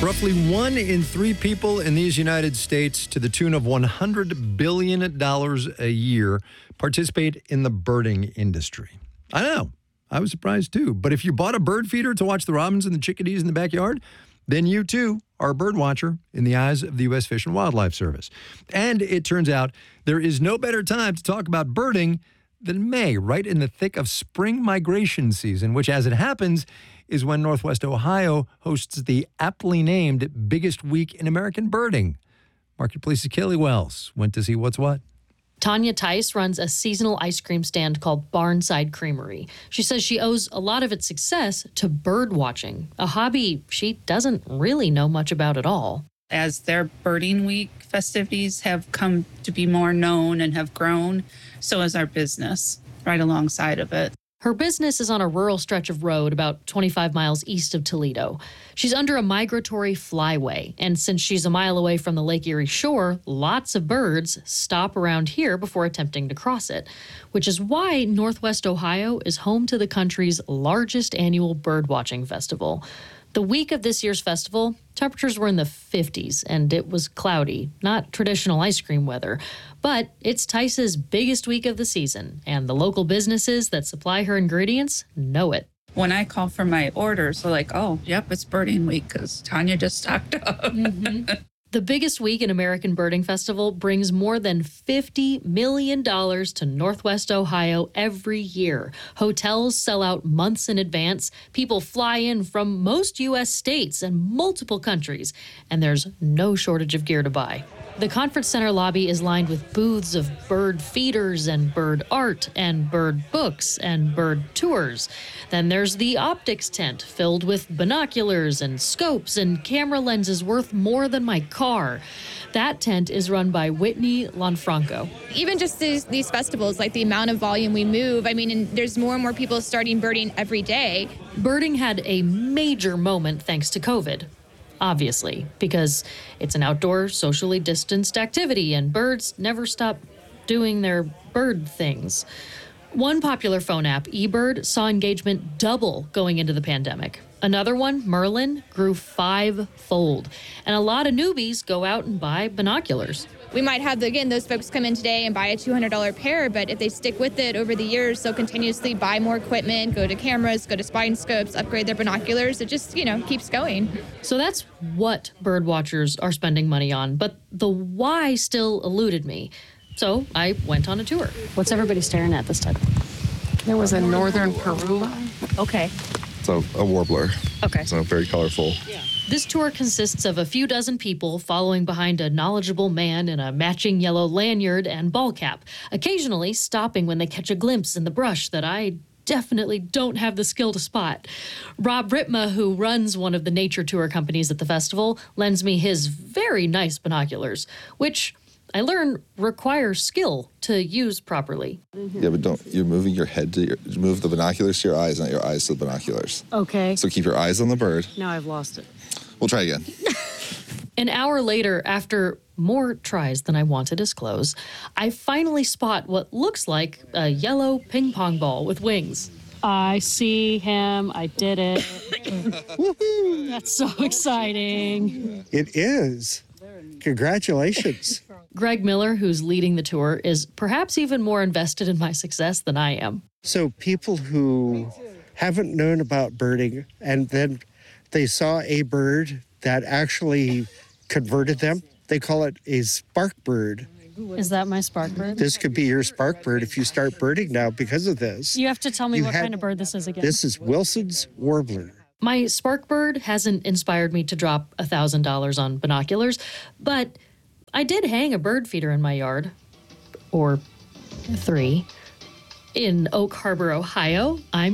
Roughly 1 in 3 people in these United States, to the tune of $100 billion a year, participate in the birding industry. I know. I was surprised too. But if you bought a bird feeder to watch the robins and the chickadees in the backyard, then you too are a bird watcher in the eyes of the U.S. Fish and Wildlife Service. And it turns out there is no better time to talk about birding than May, right in the thick of spring migration season, which, as it happens, is when Northwest Ohio hosts the aptly named biggest week in American birding. Marketplace's Kelly Wells went to see what's what. Tanya Tice runs a seasonal ice cream stand called Barnside Creamery. She says she owes a lot of its success to bird watching, a hobby she doesn't really know much about at all. As their birding week festivities have come to be more known and have grown, so has our business right alongside of it. Her business is on a rural stretch of road about 25 miles east of Toledo. She's under a migratory flyway, and since she's a mile away from the Lake Erie shore, lots of birds stop around here before attempting to cross it, which is why Northwest Ohio is home to the country's largest annual birdwatching festival. The week of this year's festival, temperatures were in the 50s, and it was cloudy, not traditional ice cream weather. But it's Tice's biggest week of the season, and the local businesses that supply her ingredients know it. When I call for my orders, they're like, oh, yep, it's birding week because Tanya just stocked up. Mm-hmm. The biggest week in American Birding Festival brings more than $50 million to Northwest Ohio every year. Hotels sell out months in advance. People fly in from most U.S. states and multiple countries, and there's no shortage of gear to buy. The conference center lobby is lined with booths of bird feeders and bird art and bird books and bird tours. Then there's the optics tent filled with binoculars and scopes and camera lenses worth more than my car. That tent is run by Whitney Lanfranco. Even just these festivals, like the amount of volume we move, and there's more and more people starting birding every day. Birding had a major moment thanks to COVID. Obviously, because it's an outdoor, socially distanced activity, and birds never stop doing their bird things. One popular phone app, eBird, saw engagement double going into the pandemic. Another one, Merlin, grew 5-fold. And a lot of newbies go out and buy binoculars. We might have, those folks come in today and buy a $200 pair, but if they stick with it over the years, they'll continuously buy more equipment, go to cameras, go to spine scopes, upgrade their binoculars. It just, keeps going. So that's what bird watchers are spending money on, but the why still eluded me. So I went on a tour. What's everybody staring at this time? There was a northern Peru. Okay. So a warbler. Okay. So very colorful. Yeah. This tour consists of a few dozen people following behind a knowledgeable man in a matching yellow lanyard and ball cap, occasionally stopping when they catch a glimpse in the brush that I definitely don't have the skill to spot. Rob Ritma, who runs one of the nature tour companies at the festival, lends me his very nice binoculars, which I learn requires skill to use properly. Yeah, but you're moving your head move the binoculars to your eyes, not your eyes to the binoculars. Okay. So keep your eyes on the bird. Now I've lost it. We'll try again. An hour later, after more tries than I want to disclose, I finally spot what looks like a yellow ping pong ball with wings. I see him. I did it. Woohoo! That's so exciting. It is. Congratulations. Greg Miller, who's leading the tour, is perhaps even more invested in my success than I am. So people who haven't known about birding and then they saw a bird that actually converted them, they call it a spark bird. Is that my spark bird? This could be your spark bird if you start birding now because of this. You have to tell me what kind of bird this is again. This is Wilson's warbler. My spark bird hasn't inspired me to drop $1,000 on binoculars, but I did hang a bird feeder in my yard, or 3, in Oak Harbor, Ohio. I'm